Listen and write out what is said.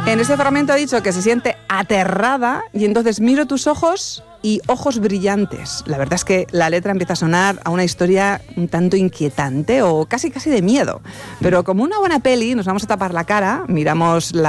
En este fragmento ha dicho que se siente aterrada y entonces miro tus ojos y ojos brillantes. La verdad es que la letra empieza a sonar a una historia un tanto inquietante o casi de miedo. Pero como una buena peli, nos vamos a tapar la cara, miramos la